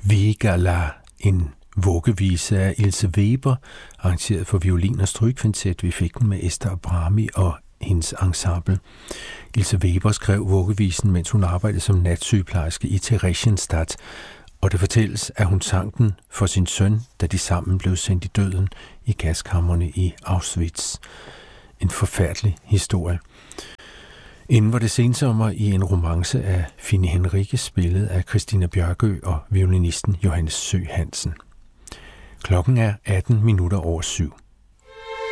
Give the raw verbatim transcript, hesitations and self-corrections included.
Vigala, en vuggevise af Ilse Weber, arrangeret for violin og strygekvintet. Vi fik den med Esther Abrami og hendes ensemble. Ilse Weber skrev vuggevisen, mens hun arbejdede som natsygeplejerske i Theresienstadt, og det fortælles, at hun sang den for sin søn, da de sammen blev sendt i døden i gaskammerne i Auschwitz. En forfærdelig historie. Inden var det sensommer i en romance af Fine Henriques, spillet af Christina Bjørgø og violinisten Johannes Søe Hansen. Klokken er atten minutter over syv.